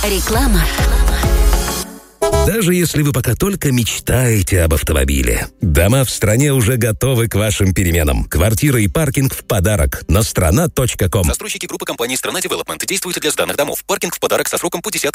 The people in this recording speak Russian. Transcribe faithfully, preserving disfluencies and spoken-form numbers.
Реклама. Даже если вы пока только мечтаете об автомобиле, дома в стране уже готовы к вашим переменам. Квартира и паркинг в подарок на страна точка ком. Застройщики группы компании «Страна Девелопмент» действуют для сданных домов. Паркинг в подарок со сроком по десятого